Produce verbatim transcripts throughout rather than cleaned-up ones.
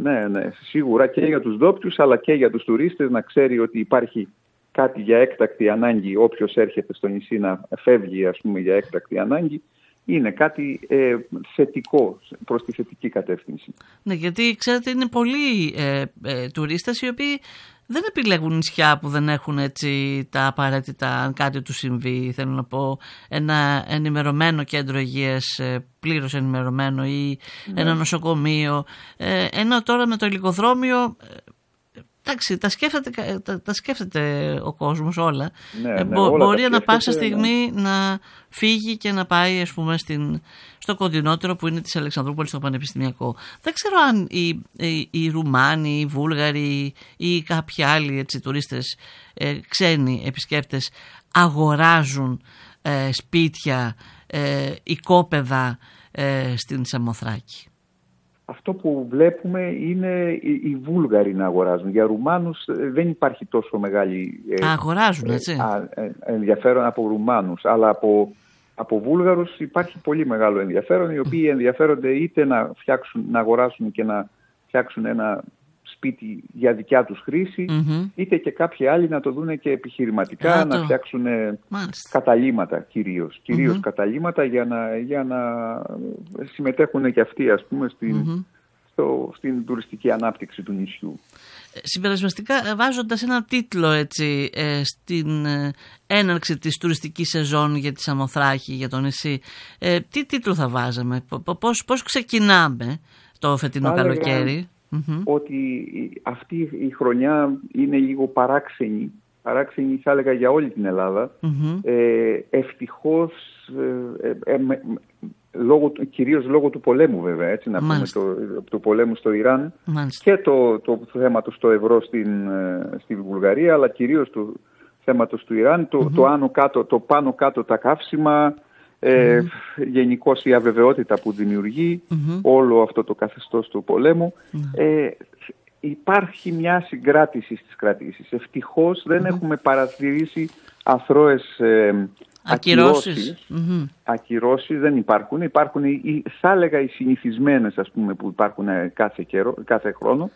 ναι, ναι, σίγουρα και για τους ντόπιους αλλά και για τους τουρίστες, να ξέρει ότι υπάρχει κάτι για έκτακτη ανάγκη. Όποιος έρχεται στο νησί να φεύγει, ας πούμε, για έκτακτη ανάγκη, είναι κάτι ε, θετικό, προς τη θετική κατεύθυνση. Ναι, γιατί ξέρετε είναι πολλοί ε, ε, τουρίστες οι οποίοι δεν επιλέγουν νησιά που δεν έχουν έτσι τα απαραίτητα, αν κάτι του συμβεί, θέλω να πω, ένα ενημερωμένο κέντρο υγείας, πλήρως ενημερωμένο, ή ναι. ένα νοσοκομείο. Ε, ενώ τώρα με το υλικοδρόμιο, εντάξει, τα σκέφτεται, τα, τα σκέφτεται ο κόσμος όλα. Ναι, ναι, Μπο, όλα μπορεί ανα πάσα στιγμή ναι. να φύγει και να πάει, ας πούμε, στην, στο κοντινότερο που είναι της Αλεξανδρούπολης, στο Πανεπιστημιακό. Δεν ξέρω αν οι, οι, οι Ρουμάνοι, οι Βούλγαροι ή κάποιοι άλλοι έτσι, τουρίστες, ε, ξένοι επισκέπτες αγοράζουν ε, σπίτια, ε, οικόπεδα ε, στην Σαμοθράκη. Αυτό που βλέπουμε είναι οι Βούλγαροι να αγοράζουν. Για Ρουμάνους δεν υπάρχει τόσο μεγάλη Α, αγοράζουν, έτσι. Ε, ενδιαφέρον από Ρουμάνους, αλλά από, από Βούλγαρους υπάρχει πολύ μεγάλο ενδιαφέρον, οι οποίοι ενδιαφέρονται είτε να, φτιάξουν, να αγοράσουν και να φτιάξουν ένα σπίτι για δικιά τους χρήση, mm-hmm. είτε και κάποιοι άλλοι να το δούνε και επιχειρηματικά, Α, να το... φτιάξουν Μάλιστα. καταλύματα κυρίως, κυρίως mm-hmm. καταλύματα για να, για να συμμετέχουν και αυτοί, ας πούμε, στην, mm-hmm. στο, στην τουριστική ανάπτυξη του νησιού. Συμπερασματικά, βάζοντας ένα τίτλο έτσι, ε, στην ε, έναρξη της τουριστικής σεζόν για τη Σαμοθράκη, για το νησί, ε, τι τίτλο θα βάζαμε, πώς, πώς ξεκινάμε το φετινό Άλεγα... καλοκαίρι? Mm-hmm. Ότι αυτή η χρονιά είναι λίγο παράξενη, παράξενη θα έλεγα για όλη την Ελλάδα. Mm-hmm. Ε, ευτυχώς, ε, ε, ε, με, λόγω, κυρίως λόγω του πολέμου βέβαια, έτσι να πούμε, το, του πολέμου στο Ιράν Μάλιστα. και το, το, το θέματος στο ευρώ στην, στη Βουλγαρία, αλλά κυρίως του θέματος του Ιράν, το, mm-hmm. το, άνω, κάτω, το πάνω κάτω τα καύσιμα, Ε, mm-hmm. γενικώς η αβεβαιότητα που δημιουργεί mm-hmm. όλο αυτό το καθεστώς του πολέμου mm-hmm. ε, υπάρχει μια συγκράτηση στις κρατήσεις. Ευτυχώς δεν mm-hmm. έχουμε παρατηρήσει αθρώες ε, ακυρώσεις. Mm-hmm. Ακυρώσεις δεν υπάρχουν. Υπάρχουν οι, θα έλεγα οι συνηθισμένες, ας πούμε, που υπάρχουν κάθε, καιρό, κάθε χρόνο.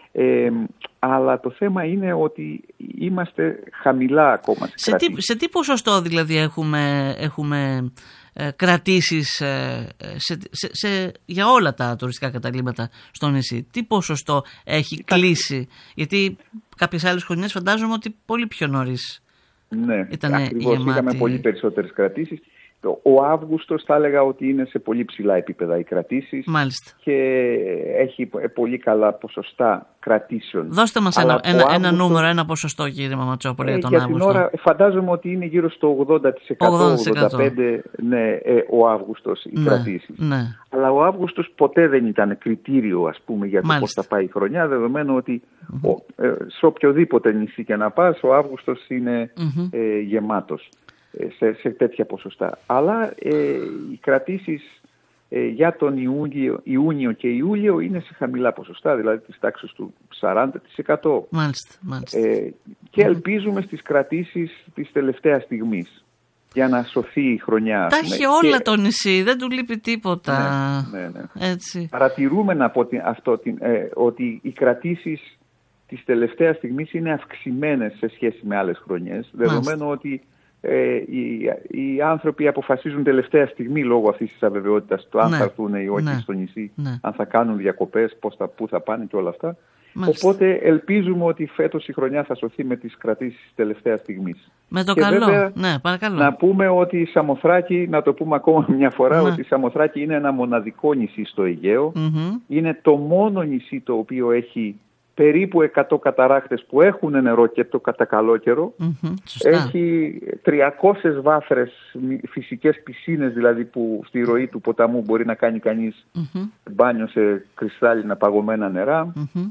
Ε, αλλά το θέμα είναι ότι είμαστε χαμηλά ακόμα σε τι, σε τι ποσοστό δηλαδή έχουμε, έχουμε ε, κρατήσεις ε, σε, σε, σε, για όλα τα τουριστικά καταλύματα στο νησί? Τι ποσοστό έχει Κά... κλείσει? Γιατί κάποιες άλλες χρονιές φαντάζομαι ότι πολύ πιο νωρίς ναι, ήταν ακριβώς, γεμάτη. Είχαμε πολύ περισσότερες κρατήσεις. Ο Αύγουστος θα έλεγα ότι είναι σε πολύ ψηλά επίπεδα οι κρατήσεις. Μάλιστα. Και έχει πολύ καλά ποσοστά κρατήσεων. Δώστε μας ένα, ένα, Αύγουστο, ένα νούμερο, ένα ποσοστό, κύριε Μαματσόπουλο, ε, για τον για Αύγουστο. Την ώρα φαντάζομαι ότι είναι γύρω στο ογδόντα τοις εκατό, ογδόντα τοις εκατό. ογδόντα πέντε τοις εκατό ναι, ε, ο Αύγουστος οι ναι, κρατήσεις. Ναι. Αλλά ο Αύγουστος ποτέ δεν ήταν κριτήριο, ας πούμε, για το πώς θα πάει η χρονιά, δεδομένου ότι mm-hmm. ο, ε, σε οποιοδήποτε νησί και να πας, ο Αύγουστος είναι mm-hmm. ε, γεμάτος. Σε, σε τέτοια ποσοστά. Αλλά ε, οι κρατήσεις ε, για τον Ιούνιο, Ιούνιο και Ιούλιο είναι σε χαμηλά ποσοστά, δηλαδή της τάξης του σαράντα τοις εκατό. Μάλιστα, μάλιστα. Ε, και ελπίζουμε στις κρατήσεις της τελευταίας στιγμής για να σωθεί η χρονιά. Τα έχει όλα και... το νησί, δεν του λείπει τίποτα. Ναι, ναι, ναι. Έτσι. Παρατηρούμε να πω αυτό, ε, ότι οι κρατήσεις της τελευταίας στιγμής είναι αυξημένες σε σχέση με άλλες χρονιές, δεδομένου ότι Ε, οι, οι άνθρωποι αποφασίζουν τελευταία στιγμή λόγω αυτής της αβεβαιότητας το αν ναι, θα έρθουν ή όχι ναι, στο νησί, ναι. αν θα κάνουν διακοπές, πώς θα, πού θα πάνε και όλα αυτά. Μάλιστα. Οπότε ελπίζουμε ότι φέτος η χρονιά θα σωθεί με τις κρατήσεις της τελευταίας στιγμής. Με το και καλό, βέβαια, ναι, παρακαλώ. Να πούμε ότι η Σαμοθράκη, να το πούμε ακόμα μια φορά, ναι. ότι η Σαμοθράκη είναι ένα μοναδικό νησί στο Αιγαίο. Mm-hmm. Είναι το μόνο νησί το οποίο έχει περίπου εκατό καταρράκτες που έχουν νερό και το κατά καλό καιρό. Mm-hmm, έχει τριακόσιες βάθρες φυσικές πισίνες, δηλαδή που στη ροή του ποταμού μπορεί να κάνει κανείς mm-hmm. μπάνιο σε κρυστάλλινα παγωμένα νερά. Mm-hmm.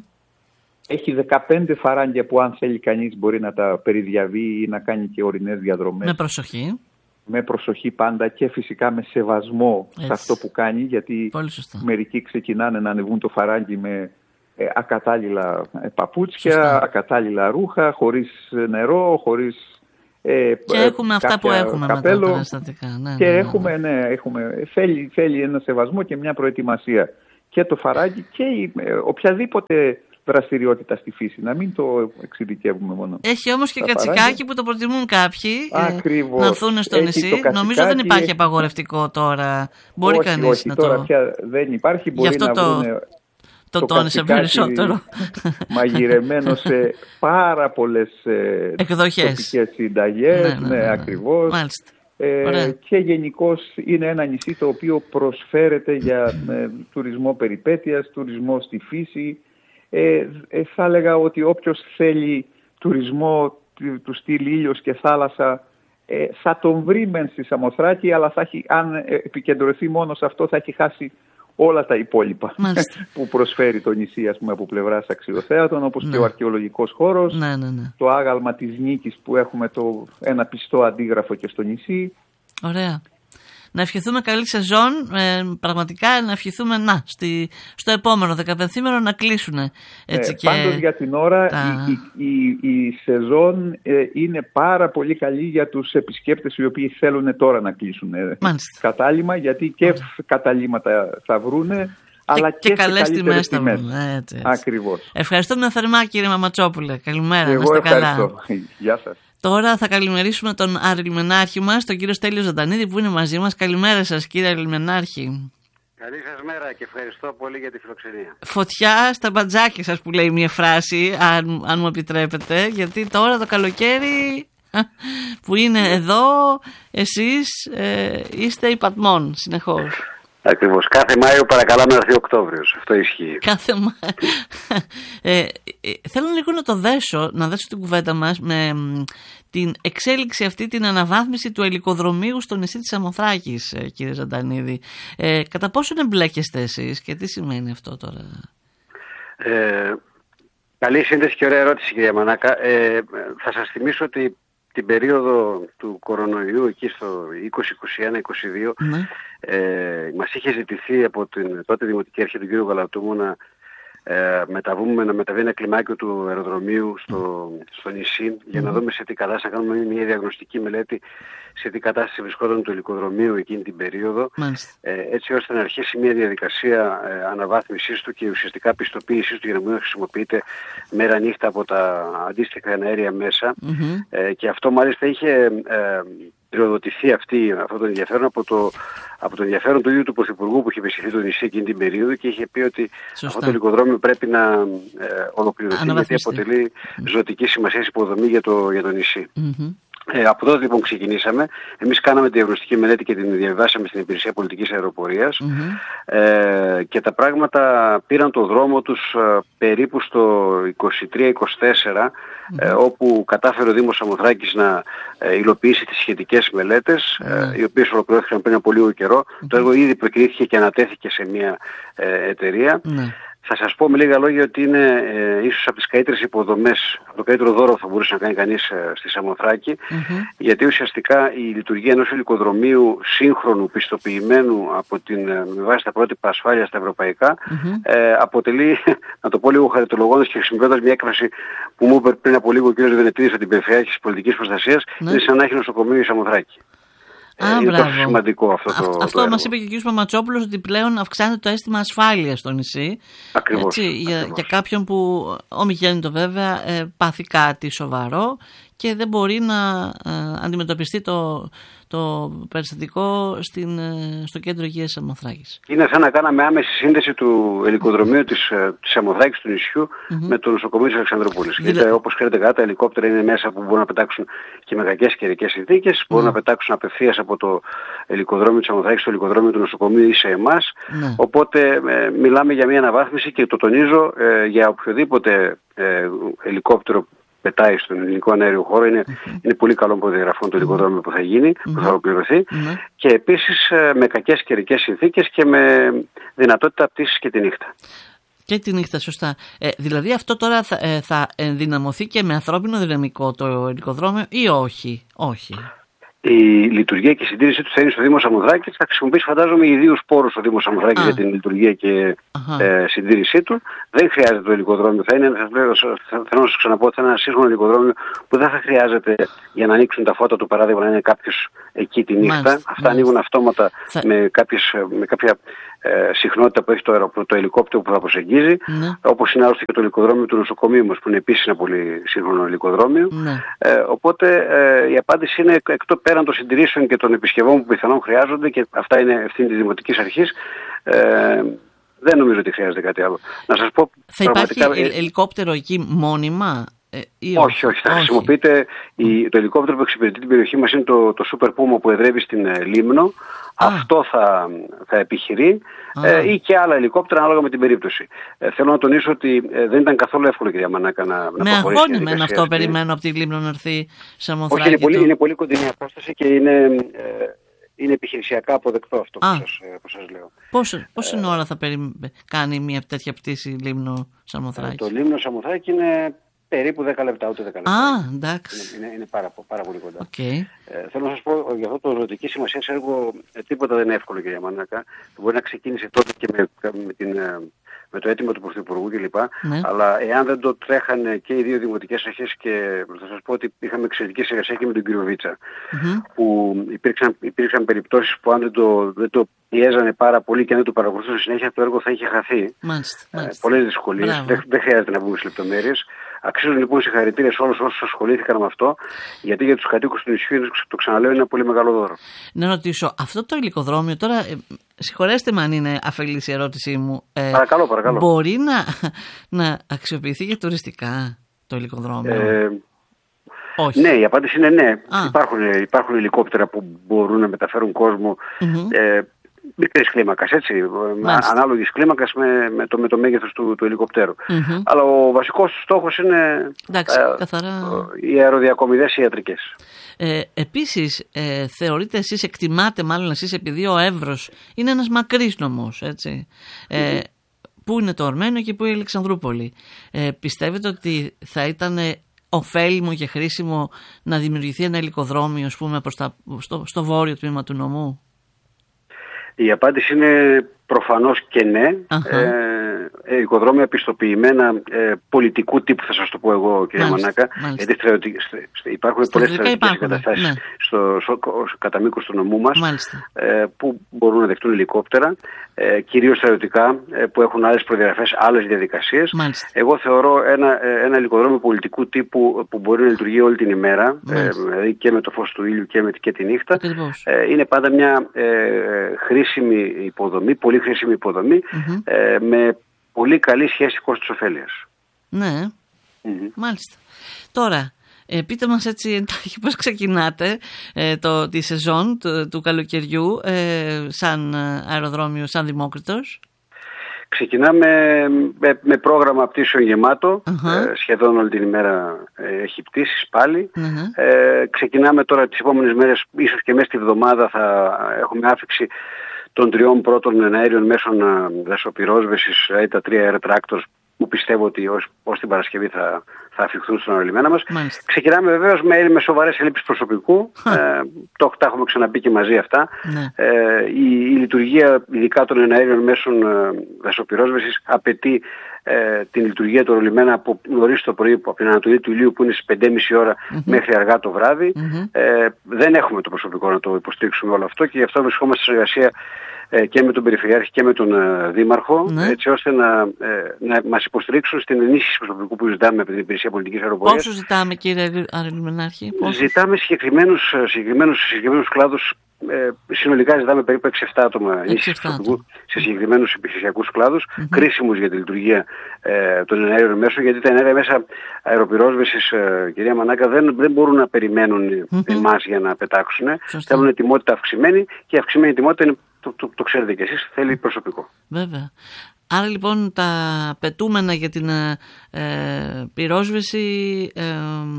Έχει δεκαπέντε φαράγγια που αν θέλει κανείς μπορεί να τα περιδιαβεί ή να κάνει και ορεινές διαδρομές. Με προσοχή. Με προσοχή πάντα και φυσικά με σεβασμό Έτσι. σε αυτό που κάνει, γιατί μερικοί ξεκινάνε να ανεβούν το φαράγγι με ακατάλληλα παπούτσια, Σωστά. ακατάλληλα ρούχα, χωρίς νερό, χωρίς ε, και έχουμε αυτά που έχουμε καπέλο, μετά τα στατικά. Ναι, και ναι, ναι, έχουμε, ναι, έχουμε θέλει, θέλει ένα σεβασμό και μια προετοιμασία. και το φαράγγι και η, ε, οποιαδήποτε δραστηριότητα στη φύση, να μην το εξειδικεύουμε μόνο. Έχει όμως και κατσικάκι φαράγγι που το προτιμούν κάποιοι. Ακριβώς. Να έρθουν στο νησί. Νομίζω δεν υπάρχει έχει... απαγορευτικό τώρα. Μπορεί όχι, κανείς όχι, να τώρα το... πια δεν υπάρχει. Μπορεί να το... βρουν το, το τόνισε περισσότερο. Μαγειρεμένο σε πάρα πολλές τοπικές συνταγές. Ναι, ναι, ναι, ναι. ναι ακριβώς. Μάλιστα. Ε, και γενικώς είναι ένα νησί το οποίο προσφέρεται για ε, τουρισμό περιπέτειας, τουρισμό στη φύση. Ε, ε, θα έλεγα ότι όποιος θέλει τουρισμό του, του στυλ ήλιος και θάλασσα ε, θα τον βρει μεν στη Σαμοθράκη, αλλά θα έχει, αν επικεντρωθεί μόνο σε αυτό θα έχει χάσει όλα τα υπόλοιπα που προσφέρει το νησί, ας πούμε, από πλευράς αξιοθέατων, όπως ναι. και ο αρχαιολογικός χώρος, ναι, ναι, ναι. το άγαλμα της Νίκης που έχουμε το, ένα πιστό αντίγραφο και στο νησί. Ωραία. Να ευχηθούμε καλή σεζόν, ε, πραγματικά να ευχηθούμε να, στη, στο επόμενο δεκαπενθήμερο να κλείσουν. Έτσι, ε, και πάντως για την ώρα τα... η, η, η, η σεζόν ε, είναι πάρα πολύ καλή για τους επισκέπτες οι οποίοι θέλουν τώρα να κλείσουν ε, κατάλημα, γιατί και Μάλιστα. καταλήμματα θα βρούνε, αλλά και, και, και καλές τιμές θα βρουν. Ακριβώς. Ευχαριστούμε θερμά, κύριε Μαματσόπουλε. Καλημέρα. Εγώ ευχαριστώ. Γεια σας. Τώρα θα καλημερίσουμε τον Αρελιμενάρχη μας, τον κύριο Στέλιο Ζαντανίδη που είναι μαζί μας. Καλημέρα σας, κύριε Αρελιμενάρχη. Καλή σας μέρα και ευχαριστώ πολύ για τη φιλοξενία. Φωτιά στα μπατζάκια σας που λέει μια φράση, αν, αν μου επιτρέπετε, γιατί τώρα το καλοκαίρι που είναι εδώ, εσείς ε, είστε υπατμών συνεχώς. Ακριβώς. Κάθε Μάιο παρακαλάμε να έρθει Οκτώβριος. Αυτό ισχύει. Κάθε Μάιο. Ε, ε, θέλω λίγο να το δέσω, να δέσω την κουβέντα μας με την εξέλιξη αυτή, την αναβάθμιση του ελικοδρομίου στο νησί της Σαμοθράκης, κύριε Ζαντανίδη. Ε, κατά πόσο εμπλέκεστε εσείς και τι σημαίνει αυτό τώρα? Ε, καλή σύνδεση και ωραία ερώτηση, κυρία Μανάκα. Ε, θα σας θυμίσω ότι την περίοδο του κορονοϊού εκεί στο είκοσι, είκοσι ένα, είκοσι δύο ναι. ε, μας είχε ζητηθεί από την τότε Δημοτική Αρχή του κ. Γαλατούμου να ε, μεταβούμε, να μεταβεί ένα κλιμάκιο του αεροδρομίου στο, στο νησί mm. για να δούμε σε τι κατάσταση, να κάνουμε μια διαγνωστική μελέτη σε τι κατάσταση βρισκόταν το ελικοδρομείο εκείνη την περίοδο, ε, έτσι ώστε να αρχίσει μια διαδικασία ε, αναβάθμισης του και ουσιαστικά πιστοποίησης του για να μην χρησιμοποιείται μέρα νύχτα από τα αντίστοιχα αέρια μέσα. Mm-hmm. Ε, και αυτό μάλιστα είχε ε, πυροδοτηθεί αυτή, αυτό το ενδιαφέρον από το, από το ενδιαφέρον του ίδιου του Πρωθυπουργού που είχε επισκεφθεί το νησί εκείνη την περίοδο και είχε πει ότι Σωστά. αυτό το ελικοδρόμιο πρέπει να ε, ολοκληρωθεί γιατί αποτελεί mm. ζωτική σημασία υποδομή για το, για το νησί. Mm-hmm. Ε, από τότε λοιπόν ξεκινήσαμε. Εμείς κάναμε τη διαγνωστική μελέτη και την διαβάσαμε στην Υπηρεσία Πολιτικής Αεροπορίας mm-hmm. ε, και τα πράγματα πήραν το δρόμο τους ε, περίπου στο είκοσι τρία είκοσι τέσσερα mm-hmm. ε, όπου κατάφερε ο Δήμος Σαμοθράκης να ε, υλοποιήσει τις σχετικές μελέτες mm-hmm. ε, οι οποίες ολοκληρώθηκαν πριν από λίγο καιρό. Mm-hmm. Το έργο ήδη προκρίθηκε και ανατέθηκε σε μια ε, εταιρεία. Mm-hmm. Θα σας πω με λίγα λόγια ότι είναι ε, ίσως από τις καλύτερες υποδομές, από το καλύτερο δώρο που θα μπορούσε να κάνει κανείς ε, στη Σαμοθράκη, mm-hmm. γιατί ουσιαστικά η λειτουργία ενός ελικοδρομίου σύγχρονου, πιστοποιημένου από την, ε, με βάση τα πρότυπα ασφάλειας στα ευρωπαϊκά, mm-hmm. ε, αποτελεί, να το πω λίγο χαριτολογώντας και χρησιμοποιώντας μια έκφραση που μου είπε πριν από λίγο ο κ. Βενετίδης από την Περιφερειάρχη της Πολιτικής Προστασίας, mm-hmm. είναι σαν να έχει νοσοκομείο η Σαμοθράκη. Α, είναι τόσο σημαντικό αυτό το, αυτό το έργο. Μας είπε και ο κ. Μαματσόπουλος ότι πλέον αυξάνεται το αίσθημα ασφάλειας στο νησί. Ακριβώς. Έτσι, ακριβώς. Για, για κάποιον που ομιγέννητο βέβαια ε, πάθει κάτι σοβαρό και δεν μπορεί να ε, αντιμετωπιστεί το, το περιστατικό στην, ε, στο κέντρο υγείας Σαμοθράκης. Είναι σαν να κάναμε άμεση σύνδεση του ελικοδρομίου της, της Σαμοθράκης του νησιού mm-hmm. με το νοσοκομείο της Αλεξανδρούπολης. Δηλα... Γιατί όπως ξέρετε καλά τα ελικόπτερα είναι μέσα που μπορούν να πετάξουν και με κακές καιρικές συνθήκες, mm-hmm. μπορούν να πετάξουν απευθείας από το ελικοδρόμιο της Σαμοθράκης στο ελικοδρόμιο του νοσοκομείου ή σε εμάς. Mm-hmm. Οπότε ε, μιλάμε για μια αναβάθμιση και το τονίζω ε, για οποιοδήποτε ε, ελικόπτερο πετάει στον ελληνικό αέριο χώρο. Είναι, mm-hmm. είναι πολύ καλό προδιαγραφών το ελικοδρόμιο που θα γίνει, mm-hmm. που θα ολοκληρωθεί mm-hmm. και επίσης με κακές καιρικές συνθήκες και με δυνατότητα πτήσης και τη νύχτα. Και τη νύχτα, σωστά. Ε, δηλαδή αυτό τώρα θα, ε, θα ενδυναμωθεί και με ανθρώπινο δυναμικό το ελικοδρόμιο ή όχι? Όχι. Η λειτουργία και η συντήρησή του θα είναι στο Δήμο Σαμοθράκης. Θα χρησιμοποιήσει, φαντάζομαι, ιδίους πόρους στο Δήμο Σαμοθράκης για την λειτουργία και ε, συντήρησή του. Δεν χρειάζεται το ελικοδρόμιο. Θα είναι, θέλω να σας ξαναπώ, ότι θα είναι ένα σύγχρονο ελικοδρόμιο που δεν θα χρειάζεται για να ανοίξουν τα φώτα του, παράδειγμα, να είναι κάποιος εκεί τη νύχτα. Μάλιστα, αυτά μάλιστα. ανοίγουν αυτόματα θα... με, κάποιες, με κάποια ε, συχνότητα που έχει το, αεροπλο, το ελικόπτερο που θα προσεγγίζει, ναι. όπως είναι άλλωστε και το ελικοδρόμιο του νοσοκομείου μας, που είναι επίσης ένα πολύ σύγχρονο ελικοδρόμιο. Ναι. Ε, οπότε ε, η απάντηση είναι εκτός πέραν των συντηρήσεων και των επισκευών που πιθανόν χρειάζονται, και αυτά είναι ευθύνη της Δημοτικής Αρχής. Ε, δεν νομίζω ότι χρειάζεται κάτι άλλο. Να σας πω, θα υπάρχει ε, ελικόπτερο εκεί μόνιμα? Ε, όχι, όχι, θα όχι. χρησιμοποιείται η, το ελικόπτερο που εξυπηρετεί την περιοχή μας είναι το, το Super Puma που εδρεύει στην ε, Λίμνο. Α. Αυτό θα, θα επιχειρεί ε, ή και άλλα ελικόπτερα ανάλογα με την περίπτωση. Ε, θέλω να τονίσω ότι ε, δεν ήταν καθόλου εύκολο, κυρία Μανάκα, να, να με αγχώνει με αυτό, περιμένω από τη Λίμνο να έρθει Σαμοθράκη. Όχι, είναι πολύ, είναι πολύ κοντινή απόσταση και είναι... Ε, είναι επιχειρησιακά αποδεκτό αυτό που σας, που σας λέω. Πόσο, πόση ε, ώρα θα περι... κάνει μια τέτοια πτήση Λίμνο Σαμοθράκη? Το Λίμνο Σαμοθράκη είναι περίπου δέκα λεπτά, ούτε δέκα λεπτά. Α, εντάξει. Είναι, είναι, είναι πάρα, πάρα πολύ κοντά. Okay. Ε, θέλω να σας πω, για αυτό το ζωτική σημασία σε έργο ε, τίποτα δεν είναι εύκολο, κυρία Μανάκα. Μπορεί να ξεκίνησε τότε και με, με, την, με το αίτημα του Πρωθυπουργού κλπ. Ναι. Αλλά εάν δεν το τρέχανε και οι δύο δημοτικές αρχές, και θα σας πω ότι είχαμε εξαιρετική συνεργασία και με τον κύριο Βίτσα, mm-hmm. που υπήρξαν, υπήρξαν περιπτώσεις που αν δεν το, δεν το πιέζανε πάρα πολύ και αν δεν το παρακολουθούσαν συνέχεια, το έργο θα είχε χαθεί. Μάλιστα, μάλιστα. Ε, πολλές δυσκολίες, δεν, δεν χρειάζεται να μπούμε σε λεπτομέρειες. Αξίζουν λοιπόν συγχαρητήρια σε όλους όσους ασχολήθηκαν με αυτό, γιατί για τους κατοίκους του νησιού, το ξαναλέω, είναι ένα πολύ μεγάλο δώρο. Να ρωτήσω, αυτό το ελικοδρόμιο, τώρα ε, συγχωρέστε με αν είναι αφελής η ερώτησή μου, ε, παρακαλώ, παρακαλώ. Μπορεί να, να αξιοποιηθεί για τουριστικά το ελικοδρόμιο? Ε, όχι. Ναι, η απάντηση είναι ναι. Υπάρχουν, υπάρχουν ελικόπτερα που μπορούν να μεταφέρουν κόσμο. Mm-hmm. Ε, μικρής κλίμακας, έτσι, Μάλιστα. ανάλογης κλίμακας με, με, το, με το μέγεθος του, του ελικοπτέρου. Mm-hmm. Αλλά ο βασικός στόχος είναι Εντάξει, ε, καθαρά... οι αεροδιακομιδές ιατρικές. Ε, επίσης, ε, θεωρείτε εσείς, εκτιμάτε μάλλον εσείς, επειδή ο Εύρος είναι ένας μακρύς νομός, έτσι, ε, mm-hmm. πού είναι το Ορμένιο και πού είναι η Αλεξανδρούπολη. Ε, πιστεύετε ότι θα ήταν ωφέλιμο και χρήσιμο να δημιουργηθεί ένα ελικοδρόμιο, ας πούμε, προς τα, στο, στο βόρειο τμήμα του νομού? Η απάντηση είναι προφανώς και ναι. Uh-huh. Ε, οικοδρόμια πιστοποιημένα ε, πολιτικού τύπου, θα σας το πω εγώ, κύριε Μανάκα. Γιατί στρατιωτικ... υπάρχουν πολλές στρατιωτικές εγκαταστάσεις ναι. στο, στο, κατά μήκος του νομού μας ε, που μπορούν να δεχτούν ελικόπτερα, ε, κυρίως στρατιωτικά, ε, που έχουν άλλες προδιαγραφές, άλλες διαδικασίες. Μάλιστα. Εγώ θεωρώ ένα, ένα ελικοδρόμιο πολιτικού τύπου που μπορεί να λειτουργεί όλη την ημέρα, ε, δηλαδή και με το φως του ήλιου και, με, και τη νύχτα. Ε, είναι πάντα μια ε, χρήσιμη υποδομή, πολύ χρήσιμη υποδομή, mm-hmm. ε, με πολύ καλή σχέση κόστος-οφέλειας. Ναι, mm-hmm. μάλιστα. Τώρα, ε, πείτε μας έτσι εντάχει πώς ξεκινάτε ε, το, τη σεζόν του, του καλοκαιριού ε, σαν αεροδρόμιο, σαν Δημόκριτος. Ξεκινάμε με, με πρόγραμμα πτήσεων γεμάτο, uh-huh. ε, σχεδόν όλη την ημέρα ε, έχει πτήσεις πάλι. Uh-huh. Ε, ξεκινάμε τώρα τις επόμενες μέρες, ίσως και μέσα στη βδομάδα θα έχουμε άφηξη των τριών πρώτων αέριων μέσων δασοπυρόσβεσης, δηλαδή τα τρία Air Tractors, που πιστεύω ότι ως, ως την Παρασκευή θα, θα αφιχθούν στον αερολιμένα μας. Μάλιστα. Ξεκινάμε βεβαίως με, με σοβαρές έλλειψεις προσωπικού. ε, το, τα έχουμε ξαναπεί και μαζί αυτά. Ναι. Ε, η, η λειτουργία ειδικά των αέριων μέσων ε, δασοπυρόσβεσης απαιτεί ε, την λειτουργία του αερολιμένα από νωρίς το πρωί, από την Ανατολή του Ηλίου που είναι στις πέντε και μισή ώρα mm-hmm. μέχρι αργά το βράδυ. Mm-hmm. Ε, δεν έχουμε το προσωπικό να το υποστήριξουμε όλο αυτό και γι' αυτό βρισκόμαστε σε συνεργασία και με τον Περιφερειάρχη και με τον uh, Δήμαρχο, ναι. έτσι ώστε να, ε, να μας υποστηρίξουν στην ενίσχυση προσωπικού που ζητάμε από την Υπηρεσία Πολιτικής Αεροπορίας. Πόσο ζητάμε, κύριε Αρελιμενάρχη? Ζητάμε συγκεκριμένους, συγκεκριμένους, συγκεκριμένους κλάδους. Ε, συνολικά ζητάμε περίπου έξι επτά άτομα ενίσχυση προσωπικού σε συγκεκριμένους επιχειρησιακούς κλάδους, mm-hmm. κρίσιμους για τη λειτουργία ε, των εναέριων μέσων, γιατί τα εναέρια μέσα αεροπυρόσβεσης, ε, κυρία Μανάκα, δεν, δεν μπορούν να περιμένουν mm-hmm. εμάς για να πετάξουν. Σωστά. Θέλουν τιμότητα αυξημένη και η αυξημένη τιμότητα είναι, το, το, το ξέρετε κι εσείς, θέλει προσωπικό. Βέβαια. Άρα λοιπόν τα πετούμενα για την ε, πυρόσβεση ε,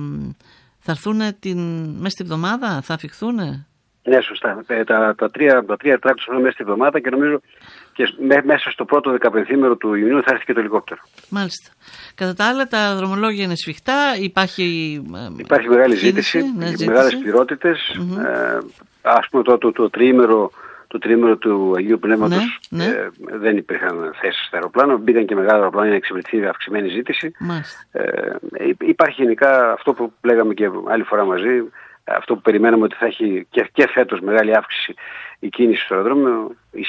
θα έρθουν την, μέσα στη βδομάδα, θα αφιχθούν? Ναι, σωστά. Ε, τα, τα τρία, τα τρία τράκτους θα μέσα στη βδομάδα και νομίζω και με, μέσα στο πρώτο δεκαπενθήμερο του Ιουνίου θα έρθει και το ελικόπτερο. Μάλιστα. Κατά τα άλλα, τα δρομολόγια είναι σφιχτά, υπάρχει... Υπάρχει μεγάλη ζήτηση, ναι, ζήτηση. Μεγάλες πληρότητες. Mm-hmm. Ε, ας πούμε το, το, το τριήμερο το τριήμερο του Αγίου Πνεύματος ναι, ναι. Ε, δεν υπήρχαν θέσεις στα αεροπλάνα, μπήκαν και μεγάλα αεροπλάνα για να εξυπηρετηθεί αυξημένη ζήτηση. Ε, υπάρχει γενικά αυτό που λέγαμε και άλλη φορά μαζί, αυτό που περιμέναμε ότι θα έχει και, και φέτος μεγάλη αύξηση η κίνηση στο αεροδρόμιο, ισχύει.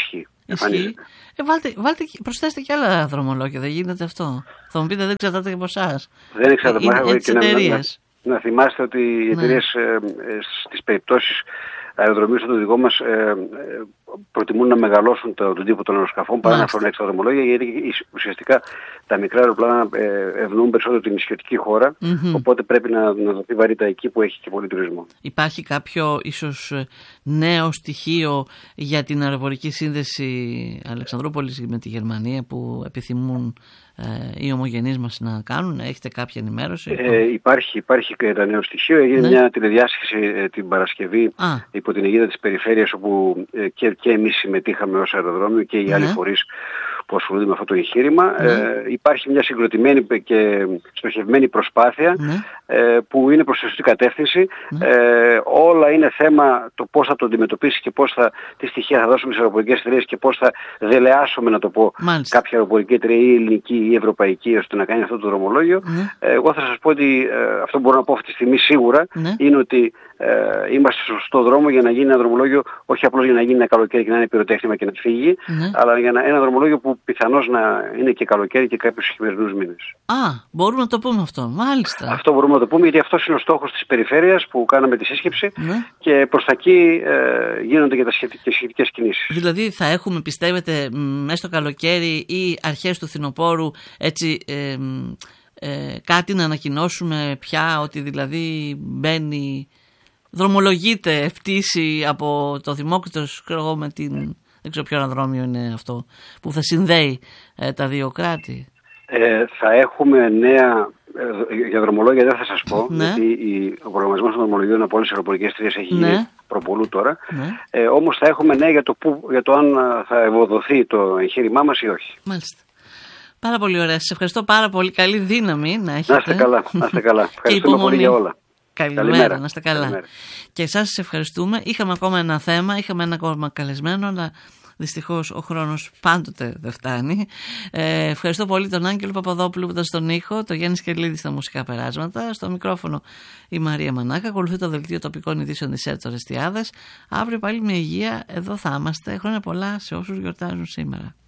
Ισχύει. Ε, βάλτε, βάλτε, προσθέστε και άλλα δρομολόγια, δεν γίνεται αυτό. Θα μου πείτε, δεν εξαρτάται και από εσάς. Δεν εξαρτάται από εσάς. Να, να θυμάστε ότι οι εταιρείες ναι. ε, ε, στις περιπτώσεις αεροδρομίου στο δικό μας ε, ε, προτιμούν να μεγαλώσουν το, τον τύπο των αεροσκαφών παρά να φέρουν έξω δρομολόγια, γιατί ουσιαστικά τα μικρά αεροπλάνα ε, ευνοούν περισσότερο την νησιωτική χώρα, mm-hmm. οπότε πρέπει να, να δοθεί βαρύτητα εκεί που έχει και πολύ τουρισμό. Υπάρχει κάποιο ίσως νέο στοιχείο για την αεροπορική σύνδεση Αλεξανδρούπολης με τη Γερμανία που επιθυμούν ε, οι ομογενείς μας να κάνουν? Έχετε κάποια ενημέρωση? Ε, υπάρχει, υπάρχει και ένα νέο στοιχείο. Έγινε ναι. μια τηλεδιάσκεψη ε, την Παρασκευή Α. υπό την αιγίδα της περιφέρειας, όπου ε, και, και εμείς συμμετείχαμε ως αεροδρόμιο και οι ναι. άλλοι φορείς που ασχολούνται με αυτό το εγχείρημα. Ναι. Ε, υπάρχει μια συγκροτημένη και στοχευμένη προσπάθεια ναι. ε, που είναι προς τη σωστή κατεύθυνση. Ναι. Ε, όλα είναι θέμα το πώς θα το αντιμετωπίσει και πώς θα, τι στοιχεία θα δώσουμε στις αεροπορικές εταιρείες και πώς θα δελεάσουμε, να το πω, Μάλιστα. κάποια αεροπορική εταιρεία ή ελληνική ή ευρωπαϊκή ώστε να κάνει αυτό το δρομολόγιο. Ναι. Ε, εγώ θα σας πω ότι ε, αυτό που μπορώ να πω αυτή τη στιγμή σίγουρα ναι. είναι ότι ε, είμαστε στο σωστό δρόμο για να γίνει ένα δρομολόγιο, όχι απλώς για να γίνει ένα καλοκαίρι και να είναι πυροτέχνημα και να φύγει, ναι. αλλά για να, ένα δρομολόγιο που πιθανώς να είναι και καλοκαίρι και κάποιους χειμερινούς μήνες. Α, μπορούμε να το πούμε αυτό, μάλιστα. Αυτό μπορούμε να το πούμε, γιατί αυτός είναι ο στόχος της περιφέρειας που κάναμε τη σύσκεψη ναι. και προς τα εκεί ε, γίνονται και τα σχετικές, σχετικές κινήσεις. Δηλαδή θα έχουμε, πιστεύετε, μέσα στο καλοκαίρι ή αρχές του φθινοπόρου έτσι ε, ε, κάτι να ανακοινώσουμε πια, ότι δηλαδή μπαίνει, δρομολογείται φτύση από το Δημόκριτος με την... Δεν ξέρω ποιο αεροδρόμιο είναι αυτό που θα συνδέει ε, τα δύο κράτη. Ε, θα έχουμε νέα, ε, για δρομολόγια δεν θα σας πω, ναι. γιατί η, ο προγραμματισμός των δρομολογίων από όλες τις αεροπορικές εταιρείες έχει γίνει ναι. προπολού τώρα. Ναι. Ε, όμως θα έχουμε νέα για το, που, για το αν θα ευοδοθεί το εγχείρημά μας ή όχι. Μάλιστα. Πάρα πολύ ωραία. Σας ευχαριστώ πάρα πολύ. Καλή δύναμη να έχετε. Να είστε καλά. Να είστε καλά. Ευχαριστούμε πολύ για όλα. Καλημέρα, Καλημέρα, να είστε καλά. Καλημέρα. Και εσάς σας ευχαριστούμε. Είχαμε ακόμα ένα θέμα, είχαμε ένα ακόμα καλεσμένο, αλλά δυστυχώς ο χρόνος πάντοτε δεν φτάνει. Ε, ευχαριστώ πολύ τον Άγγελο Παπαδόπουλο που ήταν στον ήχο, τον Γιάννη Σκελίδη στα μουσικά περάσματα, στο μικρόφωνο η Μαρία Μανάκα. Ακολουθεί το δελτίο τοπικών ειδήσεων της ΕΡΤ Ορεστιάδας. Αύριο πάλι με υγεία εδώ θα είμαστε. Χρόνια πολλά σε όσους γιορτάζουν σήμερα.